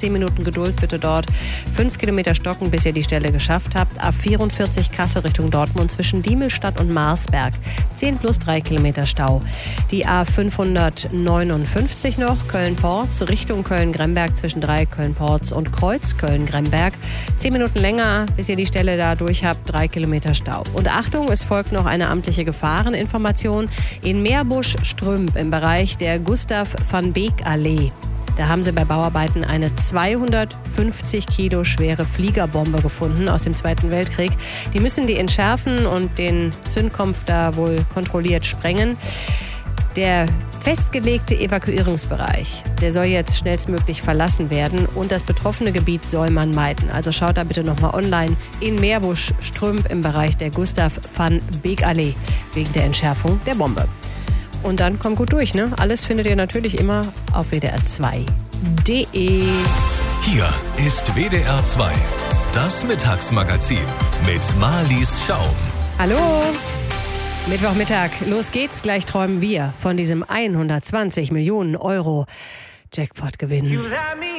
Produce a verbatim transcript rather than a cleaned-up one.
zehn Minuten Geduld bitte dort. Fünf Kilometer stocken, bis ihr die Stelle geschafft habt. A vierundvierzig Kassel Richtung Dortmund zwischen Diemelstadt und Marsberg. zehn plus drei Kilometer Stau. Die A fünfhundertneunundfünfzig noch, Köln-Porz Richtung Köln-Gremberg zwischen drei Köln-Porz und Kreuz Köln-Gremberg. Zehn Minuten länger, bis ihr die Stelle da durch habt, drei Kilometer Stau. Und Achtung, es folgt noch eine amtliche Gefahreninformation. In Meerbusch-Strümp im Bereich der Gustav-van-Beek-Allee. Da haben sie bei Bauarbeiten eine zweihundertfünfzig Kilo schwere Fliegerbombe gefunden aus dem Zweiten Weltkrieg. Die müssen die entschärfen und den Zündkopf da wohl kontrolliert sprengen. Der festgelegte Evakuierungsbereich, der soll jetzt schnellstmöglich verlassen werden und das betroffene Gebiet soll man meiden. Also schaut da bitte nochmal online in Meerbusch-Strümp im Bereich der Gustav-van-Beek-Allee wegen der Entschärfung der Bombe. Und dann kommt gut durch, ne? Alles findet ihr natürlich immer auf w d r zwei punkt d e. Hier ist W D R zwei, das Mittagsmagazin mit Marlies Schaum. Hallo! Mittwochmittag, los geht's. Gleich träumen wir von diesem hundertzwanzig Millionen Euro Jackpot gewinnen.